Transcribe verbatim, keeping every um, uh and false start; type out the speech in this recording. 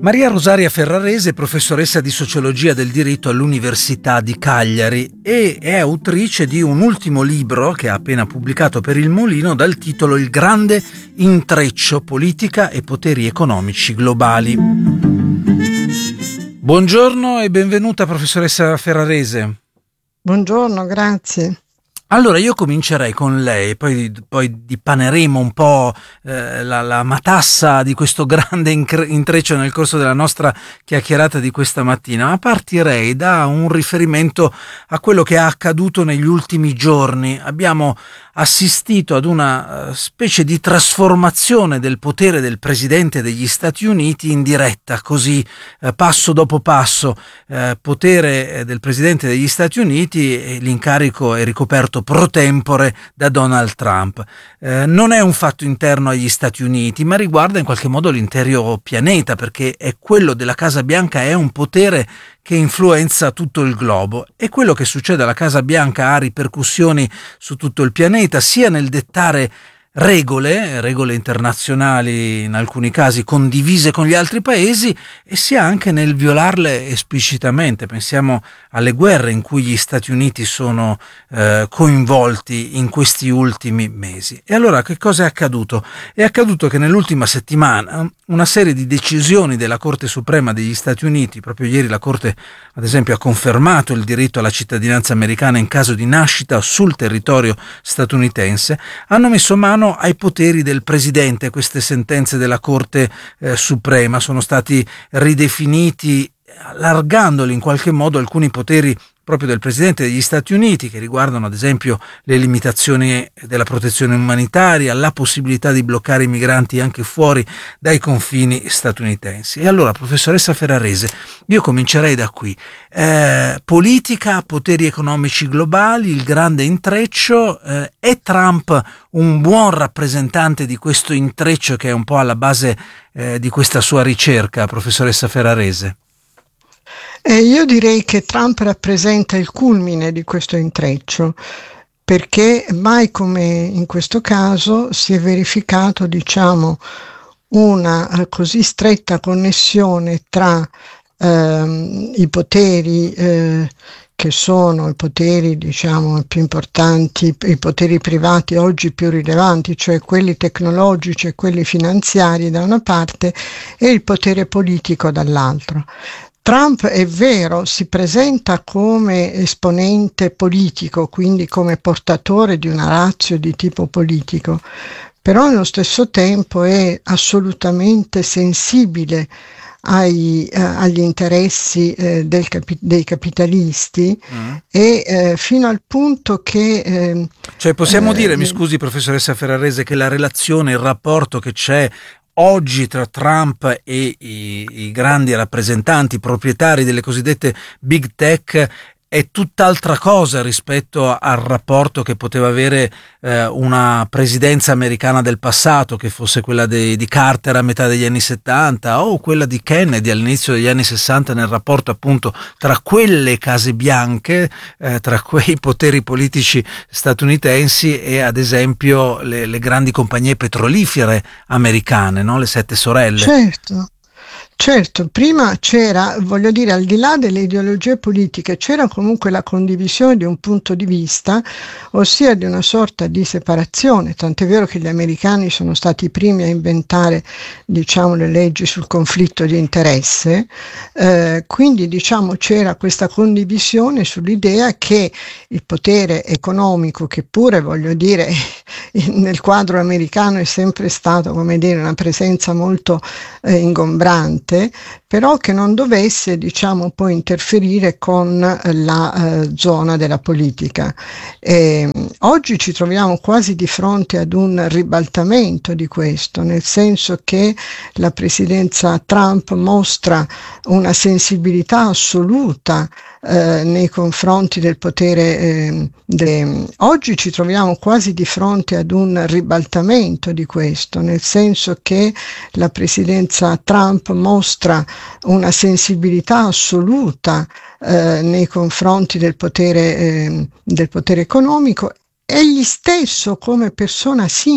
Maria Rosaria Ferrarese è professoressa di sociologia del diritto all'Università di Cagliari e è autrice di un ultimo libro che ha appena pubblicato per Il Mulino dal titolo Il grande intreccio, politica e poteri economici globali. Buongiorno e benvenuta professoressa Ferrarese. Buongiorno, grazie. Allora io comincerei con lei, poi, poi dipaneremo un po' eh, la, la matassa di questo grande intreccio nel corso della nostra chiacchierata di questa mattina, ma partirei da un riferimento a quello che è accaduto negli ultimi giorni. Abbiamo assistito ad una specie di trasformazione del potere del Presidente degli Stati Uniti in diretta, così eh, passo dopo passo, eh, potere del Presidente degli Stati Uniti e l'incarico è ricoperto pro tempore da Donald Trump. Eh, non è un fatto interno agli Stati Uniti, ma riguarda in qualche modo l'intero pianeta, perché è quello della Casa Bianca, è un potere che influenza tutto il globo, e quello che succede alla Casa Bianca ha ripercussioni su tutto il pianeta, sia nel dettare regole, regole internazionali in alcuni casi condivise con gli altri paesi, e sia anche nel violarle esplicitamente. Pensiamo alle guerre in cui gli Stati Uniti sono eh, coinvolti in questi ultimi mesi. E allora che cosa è accaduto? È accaduto che nell'ultima settimana una serie di decisioni della Corte Suprema degli Stati Uniti, proprio ieri la Corte ad esempio ha confermato il diritto alla cittadinanza americana in caso di nascita sul territorio statunitense, hanno messo mano ai poteri del Presidente. Queste sentenze della Corte eh, Suprema sono stati ridefiniti, allargandoli in qualche modo alcuni poteri proprio del Presidente degli Stati Uniti, che riguardano ad esempio le limitazioni della protezione umanitaria, la possibilità di bloccare i migranti anche fuori dai confini statunitensi. E allora, professoressa Ferrarese, io comincerei da qui. Eh, politica, poteri economici globali, il grande intreccio. Eh, è Trump un buon rappresentante di questo intreccio che è un po' alla base eh, di questa sua ricerca, professoressa Ferrarese? Eh, io direi che Trump rappresenta il culmine di questo intreccio, perché mai come in questo caso si è verificato, diciamo, una eh, così stretta connessione tra ehm, i poteri eh, che sono i poteri, diciamo, più importanti, i poteri privati oggi più rilevanti, cioè quelli tecnologici e quelli finanziari da una parte, e il potere politico dall'altro. Trump, è vero, si presenta come esponente politico, quindi come portatore di una ratio di tipo politico, però allo stesso tempo è assolutamente sensibile ai, eh, agli interessi eh, del capi- dei capitalisti mm. e eh, fino al punto che... Eh, cioè possiamo eh, dire, mi scusi professoressa Ferrarese, che la relazione, il rapporto che c'è oggi tra Trump e i, i grandi rappresentanti proprietari delle cosiddette big tech è tutt'altra cosa rispetto al rapporto che poteva avere eh, una presidenza americana del passato, che fosse quella de, di Carter a metà degli anni settanta o quella di Kennedy all'inizio degli anni sessanta, nel rapporto appunto tra quelle case bianche, eh, tra quei poteri politici statunitensi e ad esempio le, le grandi compagnie petrolifere americane, no? Le sette sorelle. Certo. Certo, prima c'era, voglio dire, al di là delle ideologie politiche, c'era comunque la condivisione di un punto di vista, ossia di una sorta di separazione, tant'è vero che gli americani sono stati i primi a inventare, diciamo, le leggi sul conflitto di interesse, eh, quindi diciamo c'era questa condivisione sull'idea che il potere economico, che pure, voglio dire, nel quadro americano è sempre stato, come dire, una presenza molto eh, ingombrante, però che non dovesse, diciamo, poi interferire con la eh, zona della politica. E, oggi ci troviamo quasi di fronte ad un ribaltamento di questo, nel senso che la presidenza Trump mostra una sensibilità assoluta eh, nei confronti del potere. Eh, de... Oggi ci troviamo quasi di fronte ad un ribaltamento di questo, nel senso che la presidenza Trump mostra una sensibilità assoluta eh, nei confronti del potere, eh, del potere economico. Egli stesso come persona